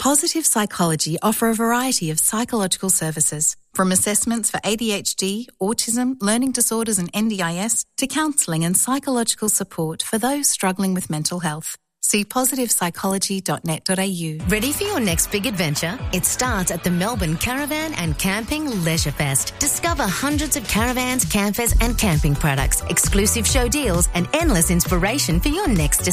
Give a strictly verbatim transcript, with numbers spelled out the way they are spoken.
Positive Psychology offer a variety of psychological services, from assessments for A D H D, autism, learning disorders and N D I S, to counselling and psychological support for those struggling with mental health. See positive psychology dot net dot a u. Ready for your next big adventure? It starts at the Melbourne Caravan and Camping Leisure Fest. Discover hundreds of caravans, campers and camping products, exclusive show deals and endless inspiration for your next